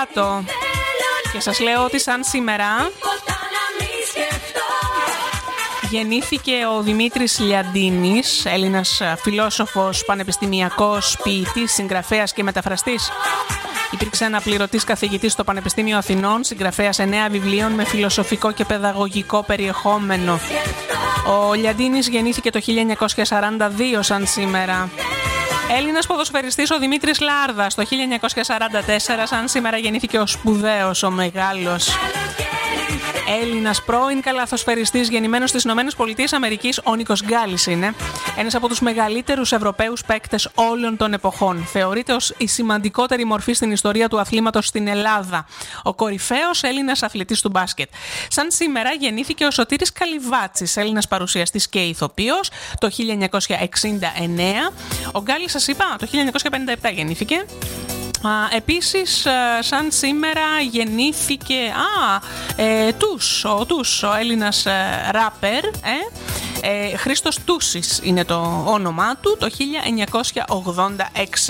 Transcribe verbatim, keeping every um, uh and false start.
Και σας λέω ότι σαν σήμερα γεννήθηκε ο Δημήτρης Λιαντίνης, Έλληνας φιλόσοφος, πανεπιστημιακός, ποιητής, συγγραφέας και μεταφραστής. Υπήρξε αναπληρωτής καθηγητής στο Πανεπιστήμιο Αθηνών, συγγραφέας εννέα βιβλίων με φιλοσοφικό και παιδαγωγικό περιεχόμενο. Ο Λιαντίνης γεννήθηκε το χίλια εννιακόσια σαράντα δύο σαν σήμερα. Έλληνας ποδοσφαιριστής ο Δημήτρης Λάρδας το χίλια εννιακόσια σαράντα τέσσερα σαν σήμερα γεννήθηκε ο σπουδαίος, ο μεγάλος. Έλληνας πρώην καλαθοσφαιριστής γεννημένος στις Ηνωμένες Πολιτείες Αμερικής, ο Νίκος Γκάλης είναι ένας από τους μεγαλύτερους Ευρωπαίους παίκτες όλων των εποχών. Θεωρείται ως η σημαντικότερη μορφή στην ιστορία του αθλήματος στην Ελλάδα. Ο κορυφαίος Έλληνας αθλητής του μπάσκετ. Σαν σήμερα γεννήθηκε ο Σωτήρης Καλυβάτσης, Έλληνας παρουσιαστής και ηθοποιός, το χίλια εννιακόσια εξήντα εννέα. Ο Γκάλης, σας είπα, το χίλια εννιακόσια πενήντα επτά γεννήθηκε. Α, επίσης, σαν σήμερα γεννήθηκε α, ε, Τους, ο Τους, ο Έλληνας ράπερ, ε, ε, Χρήστος Τούσης είναι το όνομά του, το χίλια εννιακόσια ογδόντα έξι.